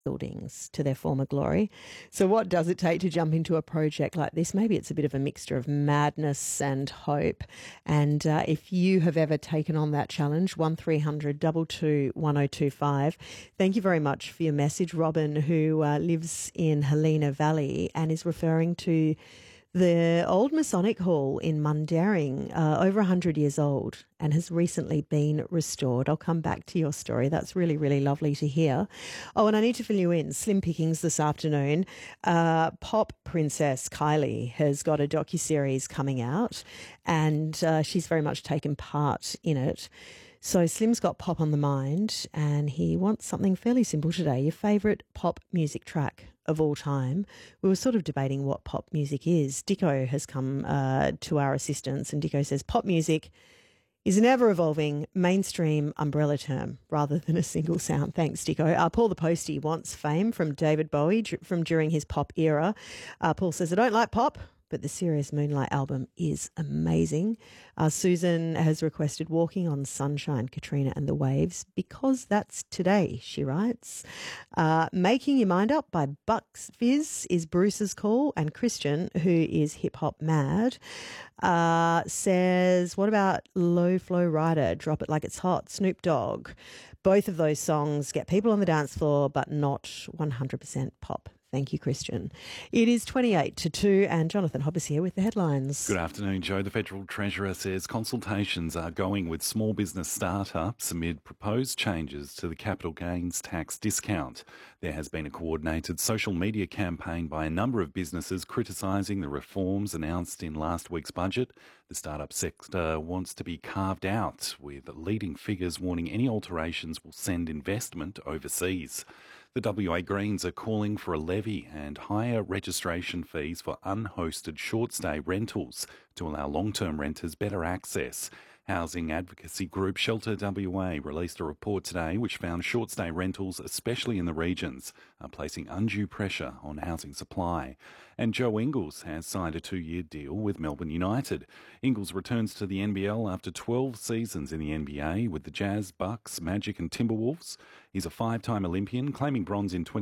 buildings to their former glory. So what does it take to jump into a project like this? Maybe it's a bit of a mixture of madness and hope. And if you have ever taken on that challenge, 1300 22 1025. Thank you very much for your message, Robin, who lives in Helena Valley and is referring to the old Masonic Hall in Mundaring, over 100 years old, and has recently been restored. I'll come back to your story. That's really, really lovely to hear. Oh, and I need to fill you in. Slim pickings this afternoon. Pop princess Kylie has got a docuseries coming out, and she's very much taken part in it. So Slim's got pop on the mind, and he wants something fairly simple today. Your favourite pop music track of all time. We were sort of debating what pop music is. Dicko has come to our assistance, and Dicko says pop music is an ever-evolving mainstream umbrella term rather than a single sound. Thanks, Dicko. Paul the Postie wants fame from David Bowie from during his pop era. Paul says, I don't like pop, but the Serious Moonlight album is amazing. Susan has requested Walking on Sunshine, Katrina and the Waves, because that's today, she writes. Making Your Mind Up by Bucks Fizz is Bruce's call, and Christian, who is hip-hop mad, says, what about Low Flow Rider, Drop It Like It's Hot, Snoop Dogg? Both of those songs get people on the dance floor, but not 100% pop. Thank you, Christian. It is 28 to 2, and Jonathan Hobbs here with the headlines. Good afternoon, Joe. The Federal Treasurer says consultations are going with small business startups amid proposed changes to the capital gains tax discount. There has been a coordinated social media campaign by a number of businesses criticising the reforms announced in last week's budget. The startup sector wants to be carved out, with leading figures warning any alterations will send investment overseas. The WA Greens are calling for a levy and higher registration fees for unhosted short-stay rentals to allow long-term renters better access. Housing advocacy group Shelter WA released a report today which found short-stay rentals, especially in the regions, are placing undue pressure on housing supply. And Joe Ingles has signed a 2-year deal with Melbourne United. Ingles returns to the NBL after 12 seasons in the NBA with the Jazz, Bucks, Magic and Timberwolves. He's a 5-time Olympian, claiming bronze in